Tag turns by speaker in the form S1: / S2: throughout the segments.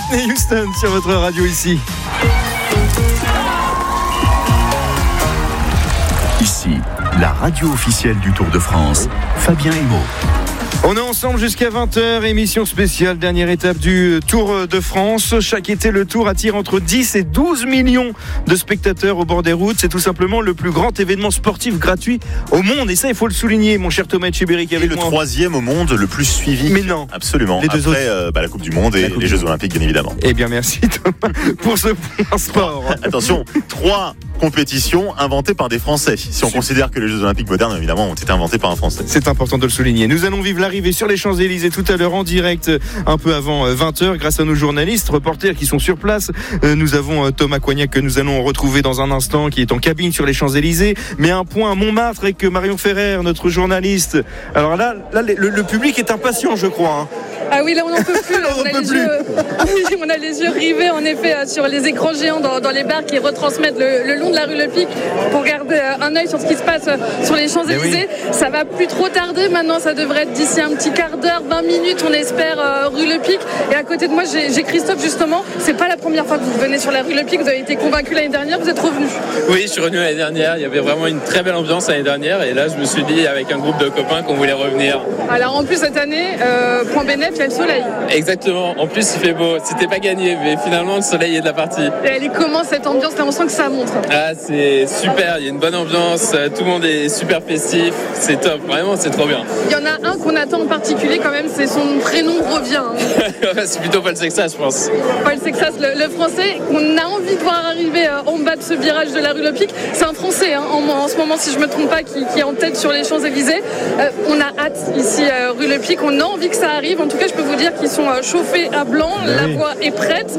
S1: Whitney Houston sur votre radio ici.
S2: Ici, la radio officielle du Tour de France, Fabien Hémaux.
S1: On est ensemble jusqu'à 20h, émission spéciale, dernière étape du Tour de France. Chaque été, le Tour attire entre 10 et 12 millions de spectateurs au bord des routes. C'est tout simplement le plus grand événement sportif gratuit au monde. Et ça, il faut le souligner, mon cher Thomas Etcheberry.
S3: Et le troisième au monde le plus suivi.
S1: Mais non.
S3: Absolument.
S1: Les deux
S3: après la Coupe du Monde et les Jeux Olympiques, bien évidemment.
S1: Eh bien, merci Thomas pour ce point sport.
S3: Attention, 3 compétitions inventées par des Français. Si on considère que les Jeux Olympiques modernes, évidemment, ont été inventés par un Français.
S1: C'est important de le souligner. Nous allons vivre l'arrivée sur les Champs-Élysées tout à l'heure en direct, un peu avant 20h, grâce à nos journalistes, reporters qui sont sur place. Nous avons Thomas Coignac que nous allons retrouver dans un instant, qui est en cabine sur les Champs-Élysées. Mais un point à Montmartre avec Marion Ferrer, notre journaliste. Alors là le public est impatient, je crois.
S4: Ah oui, là on n'en peut plus. On a les yeux rivés en effet sur les écrans géants dans les bars qui retransmettent le long de la rue Le Pic pour garder un œil sur ce qui se passe sur les Champs-Élysées. Oui. Ça va plus trop tarder maintenant, ça devrait être d'ici un petit quart d'heure, 20 minutes, on espère, rue Le Pic. Et à côté de moi, j'ai Christophe justement. C'est pas la première fois que vous venez sur la rue Le Pic, vous avez été convaincu l'année dernière, vous êtes revenu.
S5: Oui, je suis revenu l'année dernière, il y avait vraiment une très belle ambiance l'année dernière et là je me suis dit avec un groupe de copains qu'on voulait revenir.
S4: Alors en plus cette année, point bénéf, il y a le soleil.
S5: Exactement, en plus il fait beau, c'était pas gagné mais finalement le soleil est de la partie.
S4: Et elle est comment cette ambiance là, on sent que ça montre.
S5: Ah c'est super, il y a une bonne ambiance, tout le monde est super festif, c'est top, vraiment c'est trop bien.
S4: Il y en a un qu'on attend en particulier quand même, c'est son prénom revient.
S5: C'est plutôt Paul Sexas je pense.
S4: Paul Sexas, le français qu'on a envie de voir arriver en bas de ce virage de la rue Le Pic, c'est un français en ce moment si je me trompe pas qui est en tête sur les Champs-Élysées. On a hâte ici rue Le Pic, on a envie que ça arrive, en tout cas je peux vous dire qu'ils sont chauffés à blanc, la voie est prête,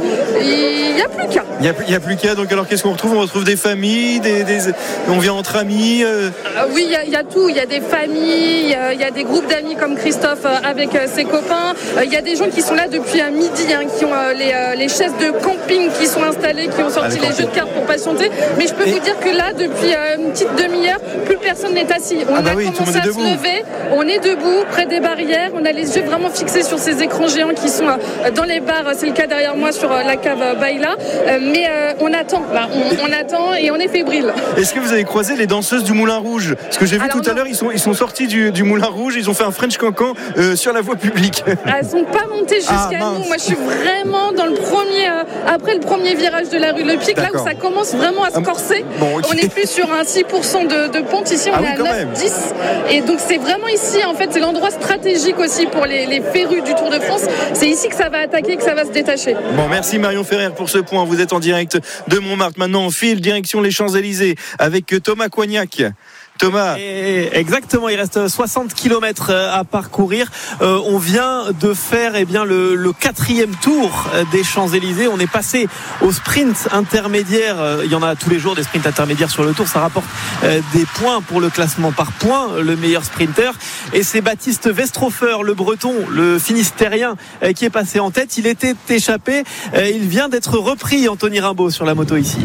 S4: il n'y a plus qu'à.
S1: Il n'y a plus qu'à, donc alors qu'est-ce qu'on retrouve ? On retrouve des familles, on vient entre amis
S4: Oui, il y a tout, il y a des familles, il y a des groupes d'amis comme Christophe avec ses copains, il y a des gens qui sont là depuis midi, qui ont les chaises de camping qui sont installées, qui ont sorti les jeux de cartes pour patienter, mais je peux vous dire que là, depuis une petite demi-heure, plus personne n'est assis. On a commencé à se lever, on est debout, près des barrières, on a les yeux vraiment fixés sur ces écrans géants qui sont dans les bars, c'est le cas derrière moi sur la cave Baïla, mais on attend, on attend et on est fébrile.
S1: Est-ce que vous avez croisé les danseuses du Moulin Rouge ? Parce que j'ai vu tout à l'heure, ils sont sortis du Moulin Rouge, ils ont fait un French Cancan sur la voie publique.
S4: Elles sont pas montées jusqu'à nous, moi je suis vraiment dans après le premier virage de la rue Le Pic, là où ça commence vraiment à se corser. Bon, okay. On est plus sur un 6% de pente, ici on est à 9-10, et donc c'est vraiment ici en fait, c'est l'endroit stratégique aussi pour les férus du Tour de France, c'est ici que ça va attaquer, que ça va se détacher.
S1: Bon, merci Marion Ferrer pour ce point, vous êtes en direct de Montmartre, maintenant on file direction les Champs-Élysées avec Thomas Coignac. Thomas.
S6: Exactement, il reste 60 km à parcourir. On vient de faire le 4e tour des Champs-Élysées. On est passé au sprint intermédiaire. Il y en a tous les jours des sprints intermédiaires sur le tour. Ça rapporte des points pour le classement par points, le meilleur sprinter. Et c'est Baptiste Westrofer, le breton, le finistérien, qui est passé en tête. Il était échappé. Il vient d'être repris, Anthony Rimbaud, sur la moto ici.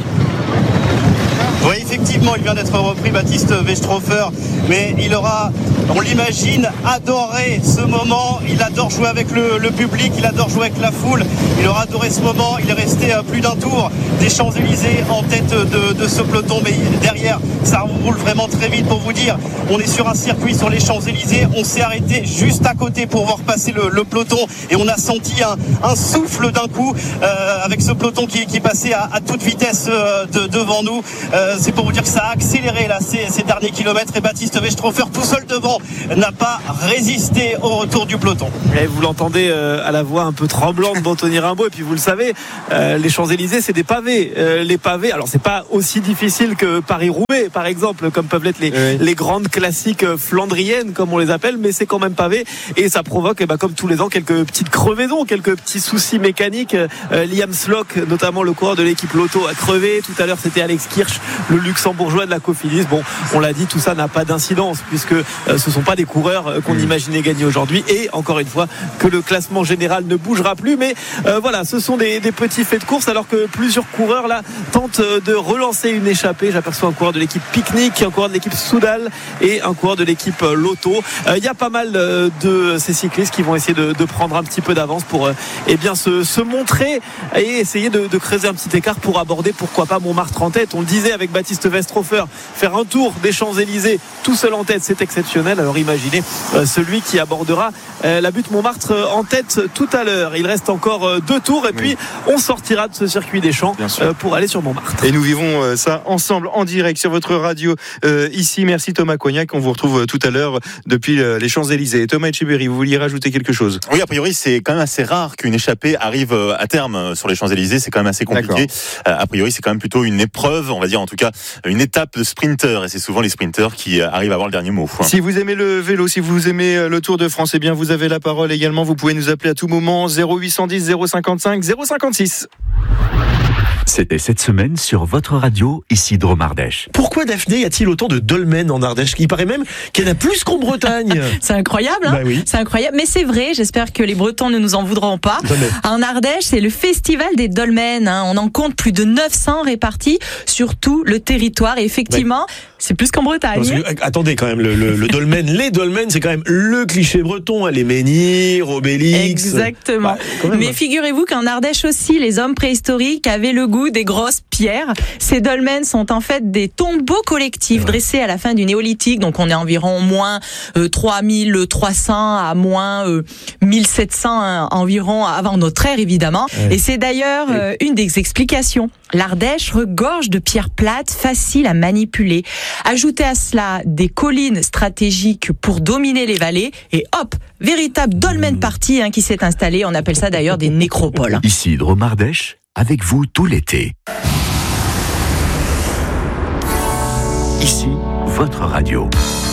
S7: Oui, effectivement, il vient d'être repris, Baptiste Westrofer, mais il aura, on l'imagine, adoré ce moment. Il adore jouer avec le public, il adore jouer avec la foule. Il aura adoré ce moment. Il est resté à plus d'un tour des Champs-Élysées en tête de ce peloton, mais derrière, ça roule vraiment très vite. Pour vous dire, on est sur un circuit sur les Champs-Élysées. On s'est arrêté juste à côté pour voir passer le peloton et on a senti un souffle d'un coup avec ce peloton qui passait à toute vitesse devant nous. C'est pour vous dire que ça a accéléré là ces derniers kilomètres et Baptiste Westrofer tout seul devant n'a pas résisté au retour du peloton.
S6: Et vous l'entendez à la voix un peu tremblante d'Anthony Rimbaud, et puis vous le savez, les Champs-Élysées c'est des pavés. Les pavés, alors c'est pas aussi difficile que Paris-Roubaix par exemple, comme peuvent l'être les grandes classiques flandriennes comme on les appelle, mais c'est quand même pavé et ça provoque comme tous les ans quelques petites crevaisons, quelques petits soucis mécaniques. Liam Slock, notamment le coureur de l'équipe Lotto, a crevé. Tout à l'heure c'était Alex Kirch, le Luc luxembourgeois de la Cofidis. Bon, on l'a dit, tout ça n'a pas d'incidence puisque ce sont pas des coureurs qu'on imaginait gagner aujourd'hui, et encore une fois que le classement général ne bougera plus. Mais voilà, ce sont des petits faits de course, alors que plusieurs coureurs là tentent de relancer une échappée. J'aperçois un coureur de l'équipe Picnic, un coureur de l'équipe Soudal et un coureur de l'équipe Lotto. Il y a pas mal de ces cyclistes qui vont essayer de prendre un petit peu d'avance pour se montrer et essayer de creuser un petit écart pour aborder, pourquoi pas, Montmartre en tête. On le disait avec Baptiste Westrofer, faire un tour des Champs-Élysées tout seul en tête, c'est exceptionnel. Alors imaginez celui qui abordera la butte Montmartre en tête tout à l'heure. Il reste encore 2 tours et puis on sortira de ce circuit des Champs pour aller sur Montmartre.
S1: Et nous vivons ça ensemble en direct sur votre radio ici. Merci Thomas Coignac, on vous retrouve tout à l'heure depuis les Champs-Élysées. Thomas Etcheberry, vous vouliez rajouter quelque chose?
S3: Oui, a priori c'est quand même assez rare qu'une échappée arrive à terme sur les Champs-Élysées, c'est quand même assez compliqué. A priori c'est quand même plutôt une épreuve, on va dire en tout cas une étape de sprinter, et c'est souvent les sprinters qui arrivent à avoir le dernier mot.
S1: Si vous aimez le vélo, si vous aimez le Tour de France, eh bien vous avez la parole également, vous pouvez nous appeler à tout moment 0810 055 056.
S2: C'était cette semaine sur votre radio, Isidro Ardèche.
S8: Pourquoi, Daphné, y a-t-il autant de dolmens en Ardèche? Il paraît même qu'il y en a plus qu'en Bretagne.
S9: C'est incroyable, hein?
S8: Bah oui.
S9: C'est incroyable, mais c'est vrai, j'espère que les Bretons ne nous en voudront pas.
S8: Jamais.
S9: En Ardèche, c'est le festival des dolmens, hein. On en compte plus de 900 répartis sur tout le territoire, et effectivement, c'est plus qu'en Bretagne.
S8: Parce que, attendez quand même, le dolmen, les dolmens, c'est quand même le cliché breton, hein, les menhirs, Obélix.
S9: Exactement. Mais figurez-vous qu'en Ardèche aussi, les hommes préhistoriques avaient le goût des grosses pierres. Ces dolmens sont en fait des tombeaux collectifs dressés à la fin du néolithique, donc on est environ moins 3300 à moins 1700 environ avant notre ère, évidemment. Et c'est d'ailleurs une des explications. L'Ardèche regorge de pierres plates faciles à manipuler. Ajoutez à cela des collines stratégiques pour dominer les vallées et hop, véritable dolmen party qui s'est installé. On appelle ça d'ailleurs des nécropoles.
S2: Isidro Ardèche, avec vous tout l'été. Ici, votre radio.